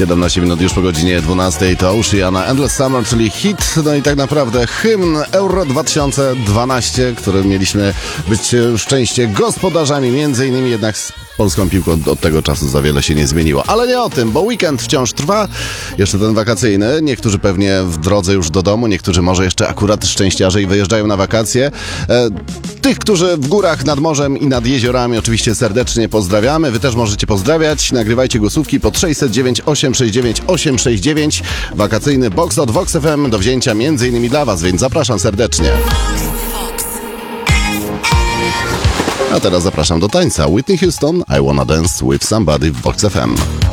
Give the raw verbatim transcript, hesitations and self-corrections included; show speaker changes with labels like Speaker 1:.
Speaker 1: siedemnaście minut już po godzinie dwunastej to Oceana Endless Summer, czyli hit, no i tak naprawdę hymn Euro dwa tysiące dwanaście, którym mieliśmy być szczęście gospodarzami, między innymi, jednak z polską piłką od tego czasu za wiele się nie zmieniło. Ale nie o tym, bo weekend wciąż trwa, jeszcze ten wakacyjny. Niektórzy pewnie w drodze już do domu, niektórzy może jeszcze akurat szczęściarze i wyjeżdżają na wakacje. E, tych, którzy w górach, nad morzem i nad jeziorami, oczywiście serdecznie pozdrawiamy. Wy też możecie pozdrawiać. Nagrywajcie głosówki pod sześćset dziewięć osiem sześć dziewięć osiem sześć dziewięć. Wakacyjny box od Vox F M do wzięcia między innymi dla Was, więc zapraszam serdecznie. A teraz zapraszam do tańca. Whitney Houston, I Wanna Dance With Somebody w Vox F M.